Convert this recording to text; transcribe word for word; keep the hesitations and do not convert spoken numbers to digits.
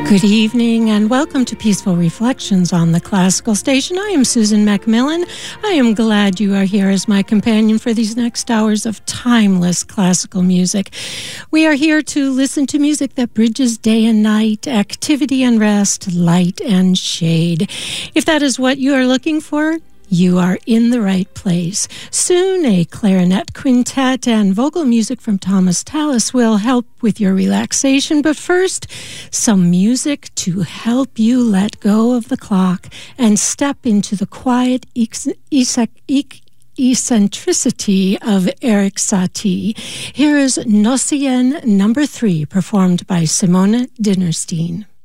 Good evening and welcome to Peaceful Reflections on the Classical Station. I am Susan Macmillan. I am glad you are here as my companion for these next hours of timeless classical music. We are here to listen to music that bridges day and night, activity and rest, light and shade. If that is what you are looking for, you are in the right place. Soon, a clarinet quintet and vocal music from Thomas Tallis will help with your relaxation. But first, some music to help you let go of the clock and step into the quiet ex- ex- ex- eccentricity of Erik Satie. Here is Nocien number three, performed by Simone Dinnerstein.